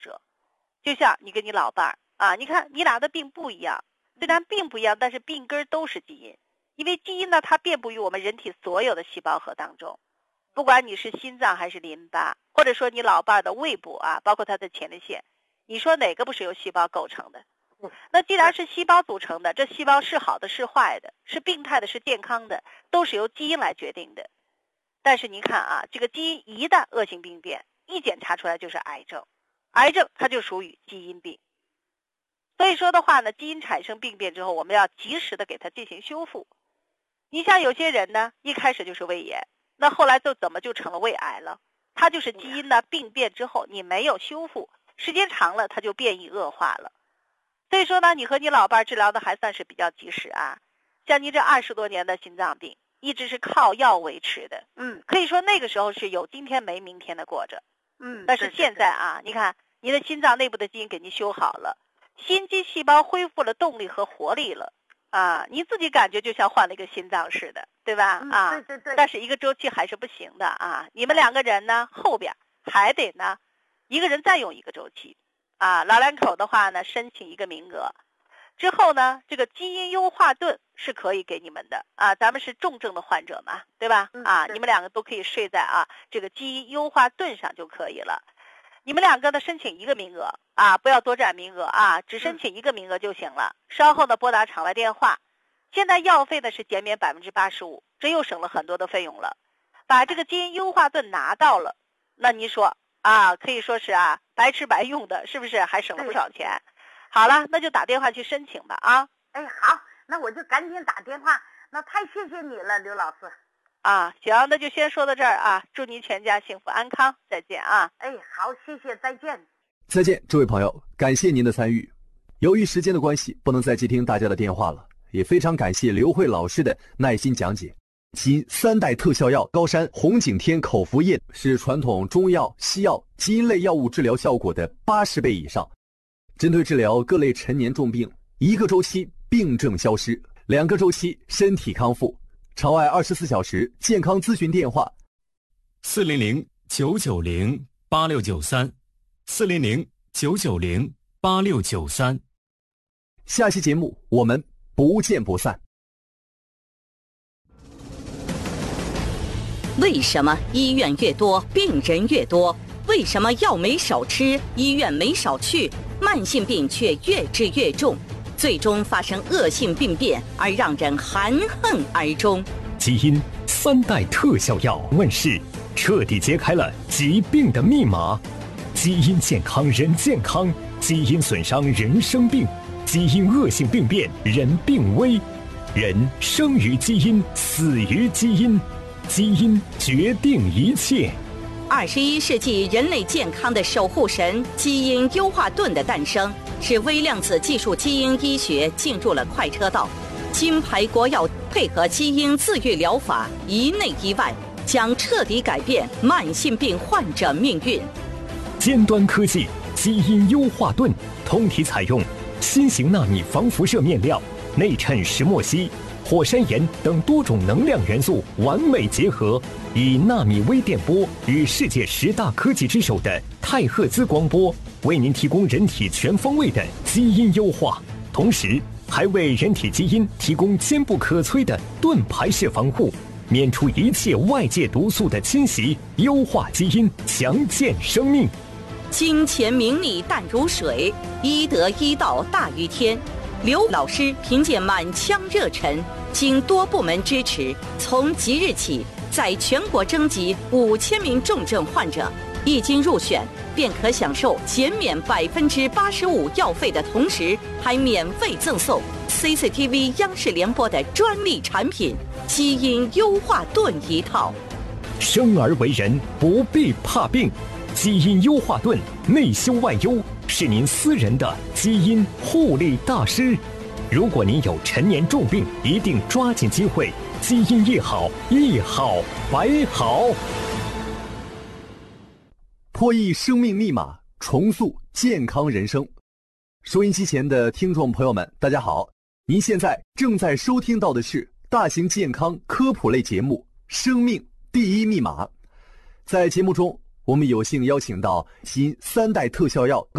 者。就像你跟你老伴儿啊，你看你俩的病不一样，虽然病不一样，但是病根都是基因。因为基因呢，它遍布于我们人体所有的细胞核当中，不管你是心脏还是淋巴，或者说你老伴儿的胃部啊，包括他的前列腺，你说哪个不是由细胞构成的？那既然是细胞组成的，这细胞是好的是坏的，是病态的是健康的，都是由基因来决定的。但是您看啊，这个基因一旦恶性病变，一检查出来就是癌症，癌症它就属于基因病。所以说的话呢，基因产生病变之后，我们要及时的给它进行修复。你像有些人呢，一开始就是胃炎，那后来怎么就成了胃癌了？它就是基因呢病变之后，你没有修复，时间长了它就变异恶化了。所以说呢，你和你老伴治疗的还算是比较及时啊。像你这20多年的心脏病，一直是靠药维持的，可以说那个时候是有今天没明天的过着，但是现在啊，你看你的心脏内部的基因给你修好了，心肌细胞恢复了动力和活力了啊，你自己感觉就像换了一个心脏似的，对吧？ 对。 但是一个周期还是不行的啊，你们2个人呢后边还得呢一个人再用一个周期。老两口的话呢，申请一个名额之后呢，这个基因优化盾是可以给你们的啊。咱们是重症的患者嘛，对吧？你们2个都可以睡在这个基因优化盾上就可以了。你们2个呢申请一个名额不要多占名额只申请一个名额就行了。稍后呢拨打场外电话，现在药费呢是减免85%，这又省了很多的费用了。把这个基因优化盾拿到了，那你说可以说是白吃白用的，是不是还省了不少钱？好了，那就打电话去申请吧好，那我就赶紧打电话。那太谢谢你了，刘老师。 行，那就先说到这儿祝您全家幸福安康，再见好，谢谢，再见。 再见，这位朋友，感谢您的参与。由于时间的关系，不能再接听大家的电话了，也非常感谢刘慧老师的耐心讲解。基因3代特效药高山红景天口服液是传统中药、西药、基因类药物治疗效果的80倍以上，针对治疗各类陈年重病，1个周期病症消失，2个周期身体康复。场外24小时健康咨询电话 400-990-8693，400-990-8693。 下期节目我们不见不散。 为什么医院越多病人越多？为什么药没少吃，医院没少去，慢性病却越治越重，最终发生恶性病变而让人含恨而终？ 基因3代特效药问世，彻底揭开了疾病的密码。基因健康人健康，基因损伤人生病，基因恶性病变人病危。人生于基因，死于基因，基因决定一切。 21世纪人类健康的守护神——基因优化盾的诞生，使微量子技术基因医学进入了快车道。金牌国药配合基因自愈疗法，一内一外，将彻底改变慢性病患者命运。 尖端科技基因优化盾，通体采用新型纳米防辐射面料，内衬石墨烯、火山岩等多种能量元素完美结合，以纳米微电波与世界10大科技之首的太赫兹光波，为您提供人体全方位的基因优化，同时还为人体基因提供坚不可摧的盾牌式防护，免除一切外界毒素的侵袭，优化基因，强健生命。 金钱名利淡如水，医德医道大于天。刘老师凭借满腔热忱，经多部门支持，从即日起在全国征集5000名重症患者，一经入选便可享受减免85%药费的同时，还免费赠送 CCTV 央视联播的专利产品基因优化盾一套。 生而为人不必怕病，基因优化盾内修外优，是您私人的基因护理大师。如果您有陈年重病，一定抓紧机会，基因一好，一好百好。 破译生命密码，重塑健康人生。收音机前的听众朋友们，大家好，您现在正在收听到的是大型健康科普类节目《生命第一密码》。在节目中， 我们有幸邀请到新3代特效药